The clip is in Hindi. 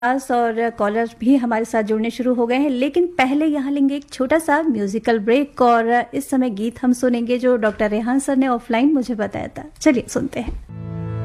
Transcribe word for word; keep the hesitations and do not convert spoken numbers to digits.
और कॉलर भी हमारे साथ जुड़ने शुरू हो गए हैं, लेकिन पहले यहाँ लेंगे एक छोटा सा म्यूजिकल ब्रेक और इस समय गीत हम सुनेंगे जो डॉक्टर रेहान सर ने ऑफलाइन मुझे बताया था। चलिए सुनते हैं।